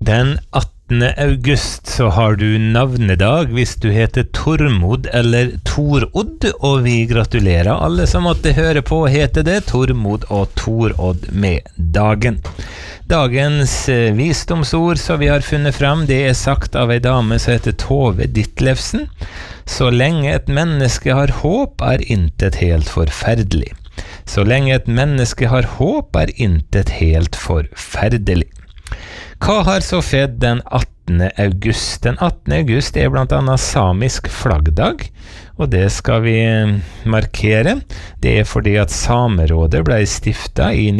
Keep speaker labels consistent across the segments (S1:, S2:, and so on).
S1: Den 18. august så har du navnedag hvis du heter Tormod eller Torodd, og vi gratulerer alle som måtte høre på heter det Tormod og Torodd med dagen. Dagens visdomsord som vi har funnet frem, det er sagt av en dame som heter Tove Ditlevsen. Så lenge et menneske har håp er intet helt forferdelig. Så lenge et menneske har håp er intet helt forferdelig. Hva har så skjedd den 18. august? Den 18. august er blant annet samisk flaggdag, og det skal vi markere. Det er fordi at Samerådet ble stiftet i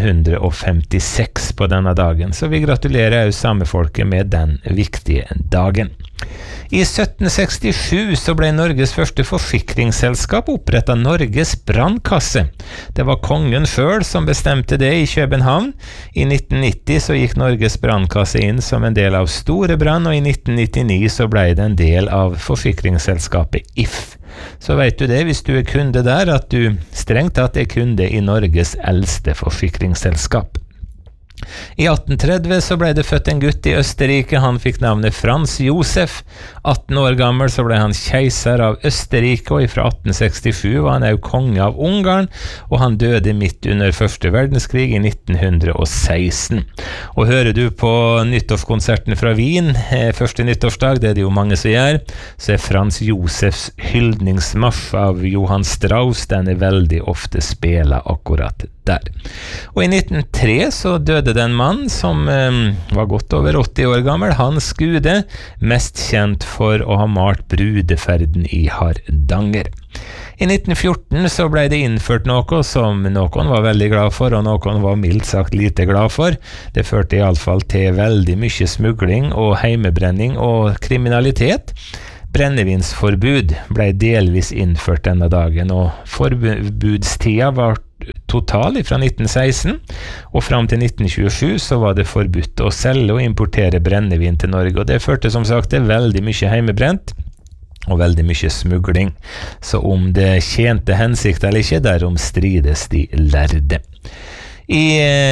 S1: 1956 på denne dagen, så vi gratulerer også samefolket med den viktige dagen. I 1767 så ble Norges første forsikringsselskap opprettet Norges brannkasse. Det var kongen selv som bestemte det i København. I 1990 så gikk Norges brannkasse inn som en del av Store Brann, og i 1999 så ble det en del av forsikringsselskapet If. Så vet du det, hvis du er kunde der, at du strengt tatt er kunde i Norges eldste forsikringsselskap. I 1830 så ble det født en gutt i Østerrike. Han fikk navnet Frans Josef. 18 år gammel så ble han keiser av Østerrike, og fra 1867 var han også konge av Ungarn, og han døde midt under første verdenskrig i 1916. Og hører du på nyttårskonserten fra Wien, første nyttårsdag, det er det jo mange som gjør, så er Frans Josefs hyldningsmarsj av Johann Strauss, den er veldig ofte spela akkurat der. Og i 1903 så døde det en mann som var godt over 80 år gammel, Hans Gude, mest kjent for å ha malt brudeferden i Hardanger. I 1914 så ble det innført noe som noen var veldig glad for, og noen var mildt sagt lite glad for. Det førte i alle fall til veldig mye smugling og heimebrenning og kriminalitet. Brennevinsforbud ble delvis innført denne dagen, og forbudstida var total fra 1916, og fram til 1927 så var det forbudt å selge og importere brennevin til Norge, og det førte som sagt til veldig mye heimebrent og veldig mye smugling. Så om det tjente hensikt eller ikke, derom strides de lærde. I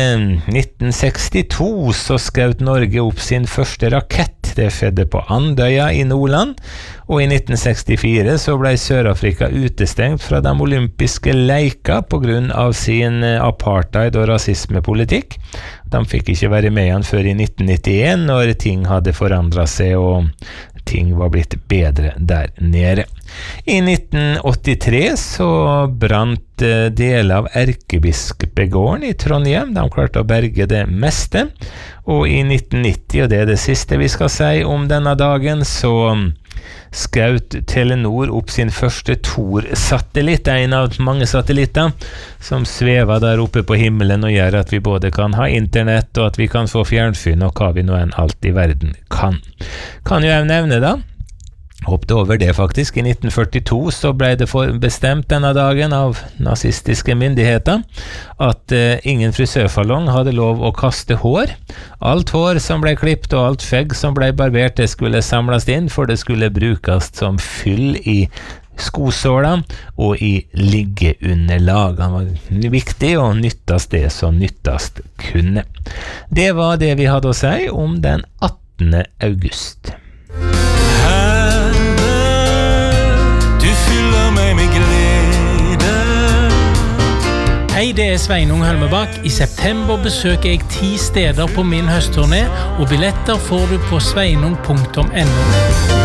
S1: 1962 så skjøt Norge opp sin første rakett. Det skjedde på Andøya i Nordland, og i 1964 så ble Sør-Afrika utestengt fra de olympiske leker på grunn av sin apartheid- og rasismepolitikk. De fikk ikke være med igjen før i 1991, når ting hadde forandret seg og ting var blitt bedre der nede. I 1983 så brant deler av Erkebispegården i Trondheim. De klarte å berge det meste. Og i 1990, og det er det siste vi skal si om denne dagen, så skjøt Telenor opp sin første Thor-satellitt, en av mange satellitter som svever der oppe på himmelen og gjør at vi både kan ha internett og at vi kan få fjernsyn og hva vi nå enn alt i verden kan. Kan jo jeg nevne da, hoppet over det faktisk, i 1942 så ble det bestemt denne dagen av nazistiske myndigheter at ingen frisørsalong hadde lov å kaste hår. Alt hår som ble klippet og alt skjegg som ble barbert, det skulle samles inn, for det skulle brukes som fyll i skosåla og i liggeunderlag. Han var viktig og nyttast det som nyttast kunne. Det var det vi hadde å si om den 18. august.
S2: Hei, det er Sveinung Hølmebakk. I september besøker jeg 10 steder på min høstturné, og billetter får du på sveinung.no.